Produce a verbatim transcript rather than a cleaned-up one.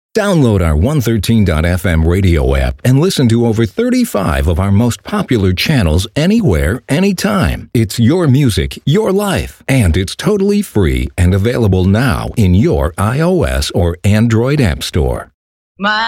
Download our one thirteen dot f m radio app and listen to over thirty-five of our most popular channels anywhere, anytime. It's your music, your life, and it's totally free and available now in your iOS or Android app store. My